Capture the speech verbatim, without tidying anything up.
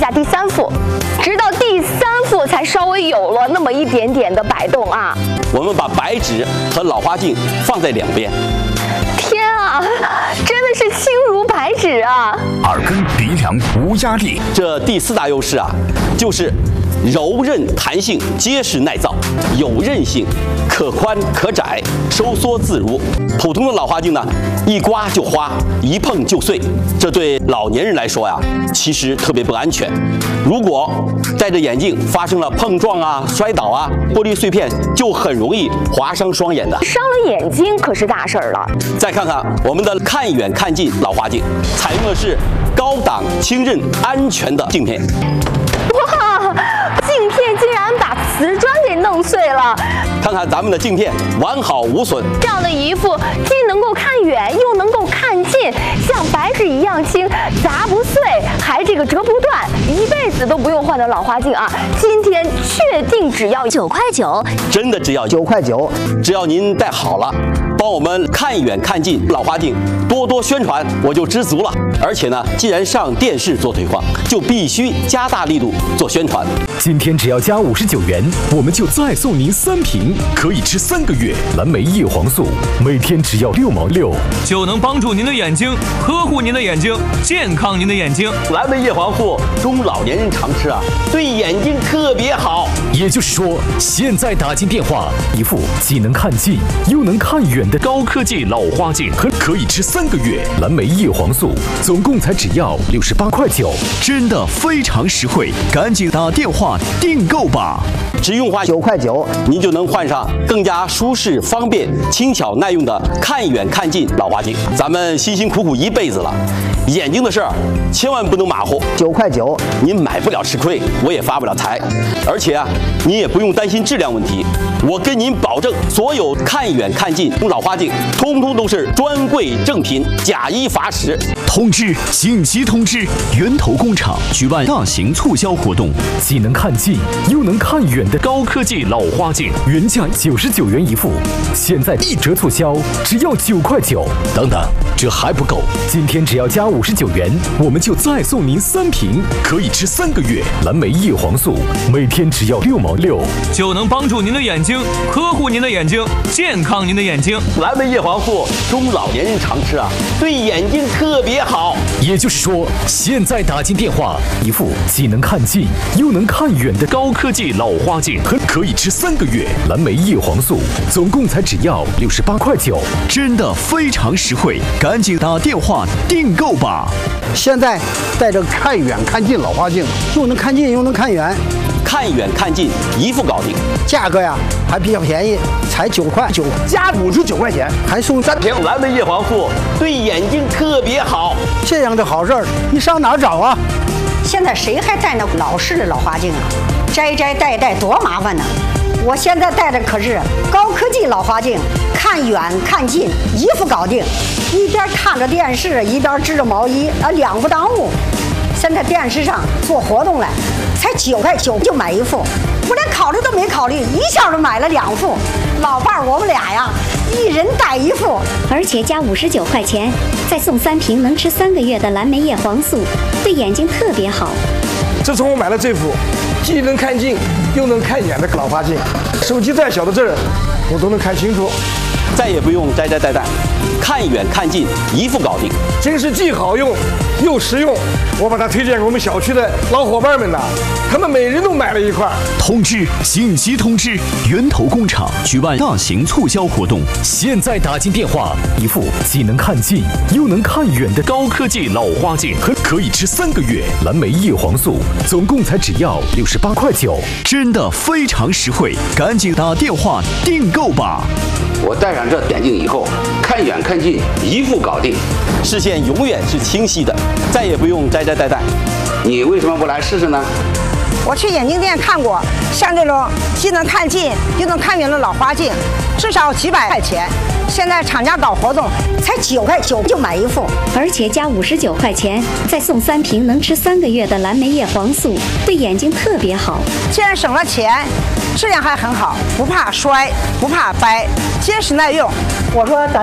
下第三副，直到第三副才稍微有了那么一点点的摆动啊。 我们把白纸和老花镜放在两边。 天啊，真的是轻如白纸啊！ 耳根鼻梁无压力， 这第四大优势啊，就是柔韧弹性、结实耐造，有韧性，可宽可窄，收缩自如。普通的老花镜呢，一刮就花，一碰就碎，这对老年人来说呀，其实特别不安全。如果戴着眼镜发生了碰撞啊、摔倒啊，玻璃碎片就很容易划伤双眼的， 伤了眼睛可是大事儿了。 再看看我们的看远看近老花镜，采用的是高档、轻韧、安全的镜片。 哇，镜片竟然把瓷砖给弄碎了！ 看看咱们的镜片完好无损， 这样的一副既能够看远又能够看近，像白纸一样轻，砸不碎，还这个折不断，一辈子都不用换的老花镜啊！今天确定只要九块九， 真的只要九块九， 只要您戴好了，帮我们看远看近老花镜多多宣传，我就知足了。而且呢，既然上电视做推广，就必须加大力度做宣传。 今天只要加五十九元，我们就再送您三瓶，可以吃三个月蓝莓叶黄素，每天只要六毛六， 就能帮助您的眼睛，呵护您的眼睛，健康您的眼睛。 蓝莓叶黄素中老年人常吃啊，对眼睛特别好。 也就是说，现在打进电话，一副既能看近又能看远的高科技老花镜，和可以吃三个月蓝莓叶黄素，总共才只要六十八块九， 真的非常实惠，赶紧打电话订购吧！ 只用花九块九， 您就能换上更加舒适、方便、轻巧、耐用的看远看近老花镜。咱们辛辛苦苦一辈子了，眼睛的事儿千万不能马虎。 九块九， 您买不了吃亏，我也发不了财，而且啊，您也不用担心质量问题。我跟您保证，所有看远看近老花镜，通通都是专柜正品，假一罚十。 通知！紧急通知！源头工厂举办大型促销活动， 既能看近又能看远的高科技老花镜，原价九十九元一副，现在一折促销只要九块九。 等等，这还不够！ 今天只要加五十九元，我们就再送您三瓶，可以吃三个月蓝莓叶黄素，每天只要六毛六， 就能帮助您的眼睛，呵护您的眼睛，健康您的眼睛。 蓝莓叶黄素中老年人常吃啊，对眼睛特别好。 也就是说，现在打进电话，一副既能看近又能看远的高科技老花镜，和可以吃三个月蓝莓叶黄素，总共才只要六十八块九， 真的非常实惠，赶紧打电话订购吧！ 现在戴着看远看近老花镜，又能看近又能看远， 看远看近一副搞定， 价格呀还比较便宜，才九块九，加五十九块钱，还送三瓶蓝莓叶黄素，对眼睛特别好。 这样的好事儿，你上哪儿找啊？ 现在谁还戴那老式的老花镜啊？摘摘戴戴多麻烦呢！我现在戴的可是高科技老花镜，看远看近一副搞定，一边看着电视一边织着毛衣啊，两不耽误。现在电视上做活动了，才九块九就买一副，我连考虑都没考虑，一下就买了两副。老伴儿我们俩呀，一人带一副， 而且加五十九块钱，再送三瓶能吃三个月的蓝莓叶黄素，对眼睛特别好。 自从我买了这副既能看近又能看远的老花镜，手机再小的字儿我都能看清楚， 再也不用摘摘戴戴，看远看近一副搞定， 真是既好用又实用。我把它推荐给我们小区的老伙伴们呐，他们每人都买了一块。 通知！紧急通知！源头工厂举办大型促销活动， 现在打进电话，一副既能看近又能看远的高科技老花镜，和可以吃三个月蓝莓叶黄素，总共才只要六十八块九， 真的非常实惠，赶紧打电话订购吧！ 我戴上这眼镜以后，看远看近一副搞定， 视线永远是清晰的，再也不用摘摘戴戴。 你为什么不来试试呢？ 我去眼镜店看过，像这种既能看近又能看远的老花镜，至少几百块钱。现在厂家搞活动，才九块九就买一副， 而且加五十九块钱，再送三瓶能吃三个月的蓝莓叶黄素，对眼睛特别好。 既然省了钱，质量还很好，不怕摔，不怕掰，结实耐用。我说咱。